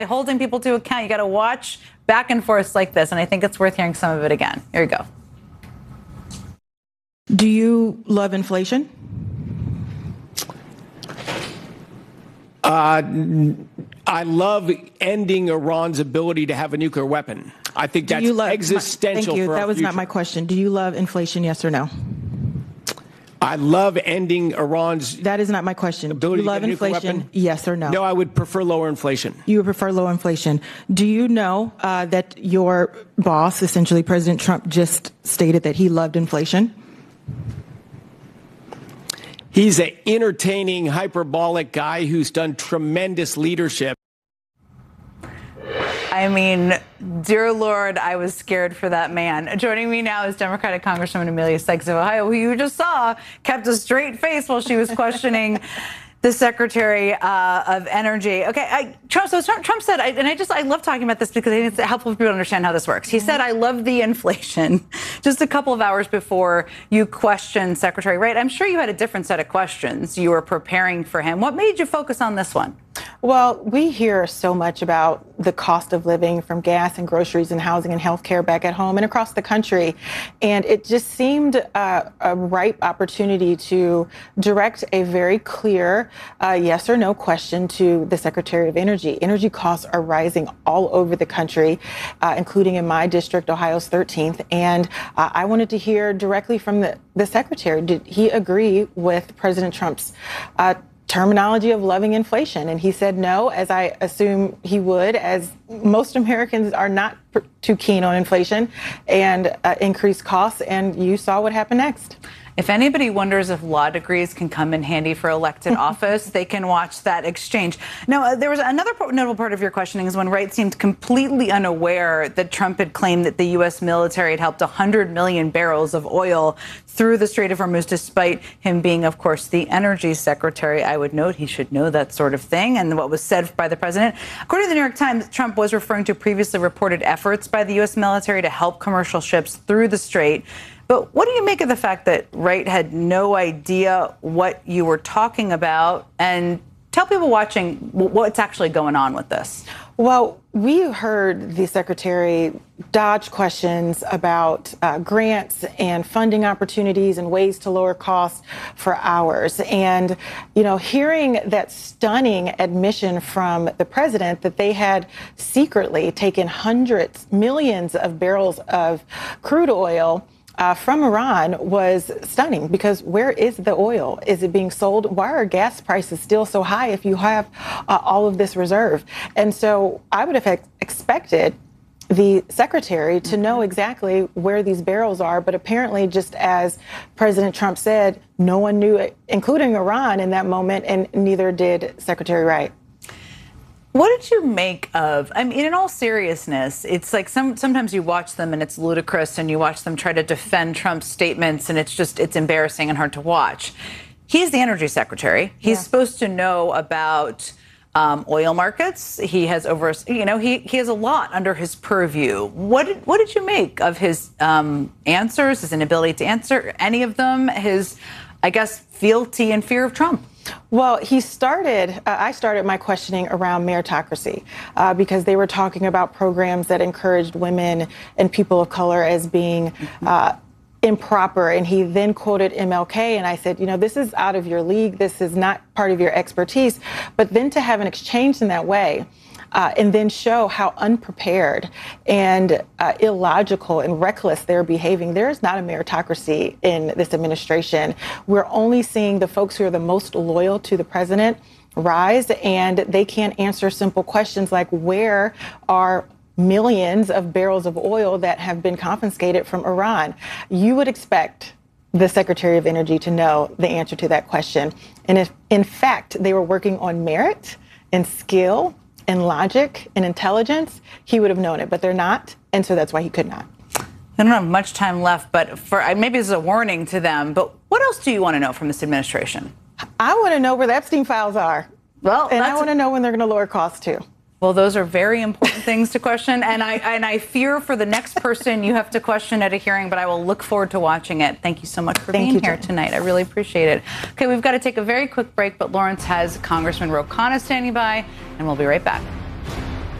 Holding people to account. You got to watch back and forth like this, and I think it's worth hearing some of it again. Here you go. Do you love inflation? I love ending Iran's ability to have a nuclear weapon. I think that's existential. Thank you. For that our was future. not my question. Do you love inflation, yes or no? I love ending Iran's. That is not my question. Do you love inflation, yes or no? No, I would prefer lower inflation. You would prefer low inflation. Do you know that your boss, essentially President Trump, just stated that he loved inflation? He's an entertaining, hyperbolic guy who's done tremendous leadership. I mean, dear Lord, I was scared for that man. Joining me now is Democratic Congresswoman Emilia Sykes of Ohio, who you just saw kept a straight face while she was questioning the Secretary of Energy. Okay, Trump said, I love talking about this because I think it's helpful for people to understand how this works. He said, I love the inflation, just a couple of hours before you questioned Secretary Wright. I'm sure you had a different set of questions you were preparing for him. What made you focus on this one? Well, we hear so much about the cost of living from gas and groceries and housing and health care back at home and across the country. And it just seemed a ripe opportunity to direct a very clear yes or no question to the Secretary of Energy. Energy costs are rising all over the country, including in my district, Ohio's 13th. And I wanted to hear directly from the Secretary. Did he agree with President Trump's terminology of loving inflation? And he said no, as I assume he would, as most Americans are not too keen on inflation and increased costs. And you saw what happened next. If anybody wonders if law degrees can come in handy for elected office, they can watch that exchange. Now, there was another notable part of your questioning is when Wright seemed completely unaware that Trump had claimed that the U.S. military had helped 100 million barrels of oil through the Strait of Hormuz, despite him being, of course, the energy secretary. I would note he should know that sort of thing and what was said by the president. According to the New York Times, Trump was referring to previously reported efforts by the U.S. military to help commercial ships through the Strait. But what do you make of the fact that Wright had no idea what you were talking about? And tell people watching what's actually going on with this. Well, we heard the Secretary dodge questions about grants and funding opportunities and ways to lower costs for hours. And, you know, hearing that stunning admission from the president that they had secretly taken millions of barrels of crude oil from Iran was stunning, because where is the oil? Is it being sold? Why are gas prices still so high if you have all of this reserve? And so I would have expected the secretary to know exactly where these barrels are. But apparently, just as President Trump said, no one knew it, including Iran in that moment, and neither did Secretary Wright. What did you make of, I mean, in all seriousness, it's like sometimes you watch them and it's ludicrous, and you watch them try to defend Trump's statements and it's embarrassing and hard to watch. He's the energy secretary. He's supposed to know about oil markets. He has he has a lot under his purview. What did you make of his answers, his inability to answer any of them, his, I guess, fealty and fear of Trump? Well, I started my questioning around meritocracy because they were talking about programs that encouraged women and people of color as being improper. And he then quoted MLK. And I said, you know, this is out of your league. This is not part of your expertise. But then to have an exchange in that way and then show how unprepared and illogical and reckless they're behaving. There is not a meritocracy in this administration. We're only seeing the folks who are the most loyal to the president rise, and they can't answer simple questions like, where are millions of barrels of oil that have been confiscated from Iran? You would expect the Secretary of Energy to know the answer to that question. And if, in fact, they were working on merit and skill and logic and intelligence, he would have known it, but they're not. And so that's why he could not. I don't have much time left, but maybe this is a warning to them. But what else do you want to know from this administration? I want to know where the Epstein files are. Well, and I want to know when they're going to lower costs, too. Well, those are very important things to question. And I fear for the next person you have to question at a hearing, but I will look forward to watching it. Thank you so much for being here tonight. I really appreciate it. Okay, we've got to take a very quick break, but Lawrence has Congressman Ro Khanna standing by, and we'll be right back.